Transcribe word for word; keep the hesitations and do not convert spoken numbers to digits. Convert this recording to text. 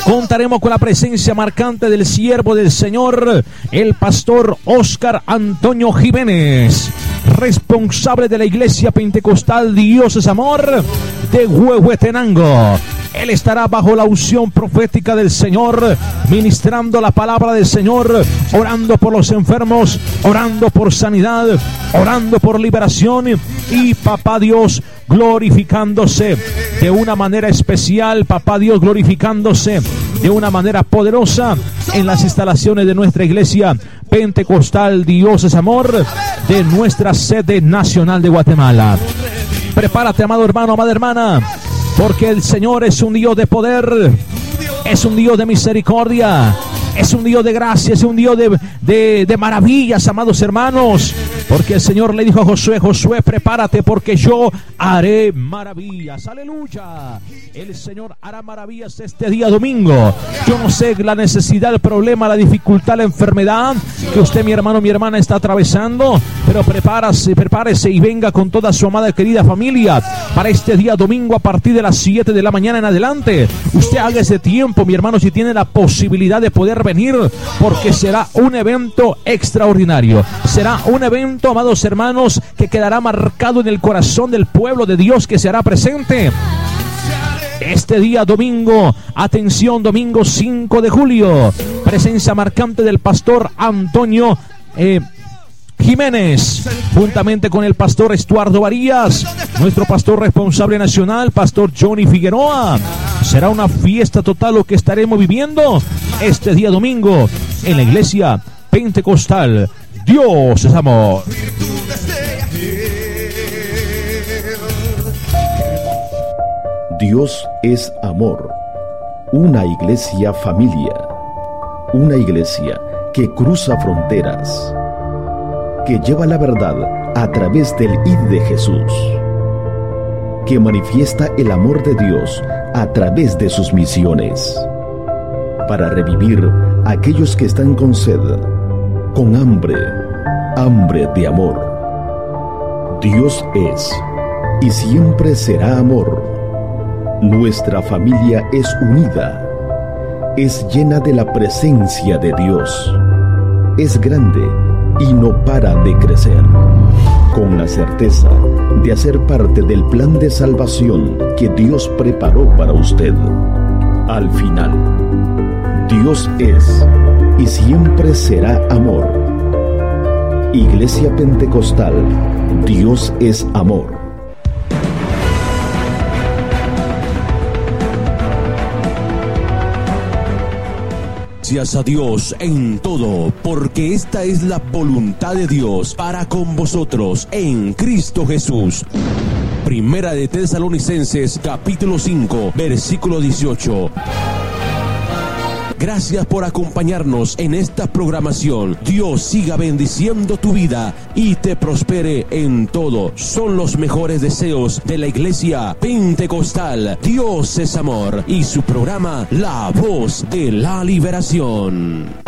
Contaremos con la presencia marcante del siervo del Señor, el pastor Óscar Antonio Jiménez, responsable de la Iglesia Pentecostal Dios es Amor de Huehuetenango. Él estará bajo la unción profética del Señor, ministrando la palabra del Señor, orando por los enfermos, orando por sanidad, orando por liberación, y Papá Dios glorificándose de una manera especial, Papá Dios glorificándose de una manera poderosa en las instalaciones de nuestra Iglesia Pentecostal Dios es Amor de nuestra sede nacional de Guatemala. Prepárate, amado hermano, amada hermana, porque el Señor es un Dios de poder, es un Dios de misericordia, es un Dios de gracia, es un Dios de, de, de maravillas, amados hermanos. Porque el Señor le dijo a Josué: Josué, prepárate, porque yo haré maravillas. Aleluya. El Señor hará maravillas este día domingo. Yo no sé la necesidad, el problema, la dificultad, la enfermedad que usted, mi hermano, mi hermana, está atravesando, pero prepárese, prepárese y venga con toda su amada y querida familia para este día domingo a partir de las siete de la mañana en adelante. Usted haga ese tiempo, mi hermano, si tiene la posibilidad de poder venir, porque será un evento extraordinario. Será un evento, amados hermanos, que quedará marcado en el corazón del pueblo de Dios, que se hará presente este día domingo. Atención, domingo cinco de julio, presencia marcante del pastor Antonio eh, Jiménez, juntamente con el pastor Estuardo Varías, nuestro pastor responsable nacional, pastor Johnny Figueroa. Será una fiesta total lo que estaremos viviendo este día domingo en la Iglesia Pentecostal Dios es Amor. Dios es amor. Una iglesia familia. Una iglesia que cruza fronteras, que lleva la verdad a través del id de Jesús, que manifiesta el amor de Dios a través de sus misiones, para revivir a aquellos que están con sed, con hambre, hambre de amor. Dios es y siempre será amor. Nuestra familia es unida, es llena de la presencia de Dios, es grande y no para de crecer, con la certeza de hacer parte del plan de salvación que Dios preparó para usted. Al final, Dios es y siempre será amor. Iglesia Pentecostal, Dios es amor. Gracias a Dios en todo, porque esta es la voluntad de Dios para con vosotros en Cristo Jesús. Primera de Tesalonicenses, capítulo cinco, versículo dieciocho. Gracias por acompañarnos en esta programación. Dios siga bendiciendo tu vida y te prospere en todo. Son los mejores deseos de la Iglesia Pentecostal Dios es Amor y su programa La Voz de la Liberación.